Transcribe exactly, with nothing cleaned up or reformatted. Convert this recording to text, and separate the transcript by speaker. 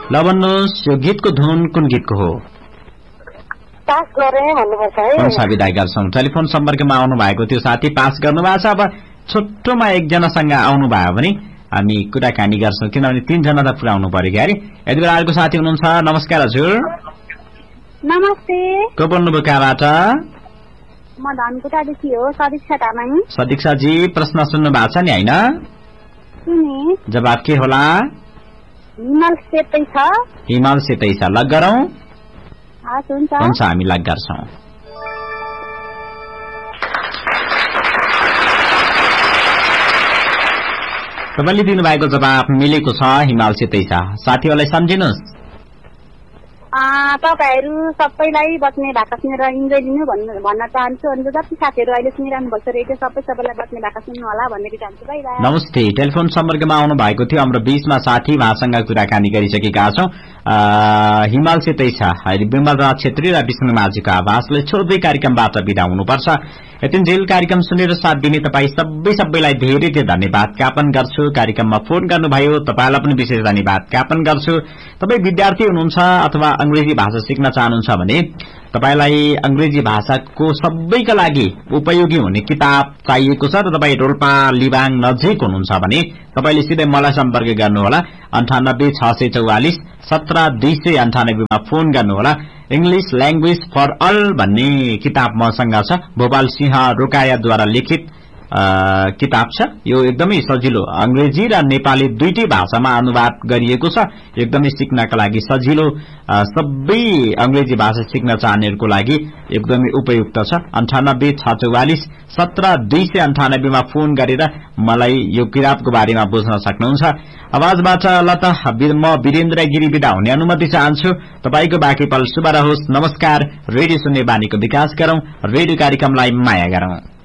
Speaker 1: ल भन्नुहोस्, यो गीतको धुन कुन गीतको हो?
Speaker 2: पास गरे भन्नुपर्छ है।
Speaker 1: हुन्छ, विदाई गर्छौं। टेलिफोन सम्पर्कमा आउनु भएको थियो साथी, पास गर्नु भएको छ। अब छोटोमा एकजनासँग आउनु भयो भने हामी कुराकानी गर्छौं, किनभने तीनजना त पुऱ्याउनु पर्यो क्या। यति बेला अर्को साथी हुनुहुन्छ। नमस्कार हजुर।
Speaker 2: नमस्ते।
Speaker 1: को बोल्नुभयो, कहाँबाट?
Speaker 2: म धनकुटादेखि हो, सदीक्षा तामाङ।
Speaker 1: सदीक्षाजी, प्रश्न सुन्नु भएको छ नि होइन?
Speaker 2: सुने।
Speaker 1: जवाब के होला?
Speaker 2: हिमाल सेतै छ।
Speaker 1: हिमाल सेतै छ। लग गरौँ?
Speaker 2: हुन्छ,
Speaker 1: हुन्छ, हामी लग गर्छौं। तपाईले दिनुभएको जवाब मिलेको छ, हिमाल सेतै छ। साथीहरूलाई सम्झिनुहोस्।
Speaker 2: तपाईहरू सबैलाई बच्ने भाका सुनेर इन्जोय लिनु भन्न चाहन्छु। अनि जति साथीहरू अहिले सुनिरहनु भएको छ रेडियो, सबै सबैलाई बच्ने भाका सुन्नु होला भन्ने चाहन्छु। Bye bye.
Speaker 1: नमस्ते। टेलिफोन सम्पर्कमा आउनु भएको थियो, हाम्रो बीचमा साथी उहाँसँग कुराकानी गरिसकेका छौं। हिमाल सेतै छ, विमल राज छेत्री र विष्णु माझीको आवाजले छोड्दै कार्यक्रमबाट बिदा हुनुपर्छ। यतिन्जेल कार्यक्रम सुनेर साथ दिने तपाईँ सबै सबैलाई धेरै धेरै धन्यवाद ज्ञापन गर्छु। कार्यक्रममा फोन गर्नुभयो तपाईँलाई पनि विशेष धन्यवाद ज्ञापन गर्छु। तपाईँ विद्यार्थी हुनुहुन्छ अथवा अंग्रेजी भाषा सिक्न चाहनुहुन्छ भने तपाईलाई अंग्रेजी भाषाको सबैका लागि उपयोगी हुने किताब चाहिएको छ र तपाईँ रोल्पा लिबाङ नजिक हुनुहुन्छ भने तपाईले सिधै मलाई सम्पर्क गर्नुहोला। अन्ठानब्बे छ सय चौवालिस सत्र दुई सय अन्ठानब्बेमा फोन गर्नुहोला। इंग्लिश ल्याङ्ग्वेज फर अल भन्ने किताब मसँग छ, भोपाल सिंह रोकायाद्वारा लिखित किताब छ। यो एकदमै सजिलो, अंग्रेजी र नेपाली दुईटै भाषामा अनुवाद गरिएको छ। एकदमै सिक्नका लागि सजिलो, सबै अंग्रेजी भाषा सिक्न चाहनेहरूको लागि एकदमै उपयुक्त छ। अन्ठानब्बे छ चौवालिस सत्र दुई सय अन्ठानब्बेमा फोन गरेर मलाई यो किताबको बारेमा बुझ्न सक्नुहुन्छ। आवाजबाट ल त म वीरेन्द्र गिरी बिदा हुने अनुमति चाहन्छु। तपाईको बाँकी पल शुभ रहोस्। नमस्कार। रेडियो सुन्ने बानीको विकास गरौं, रेडियो कार्यक्रमलाई माया गरौं।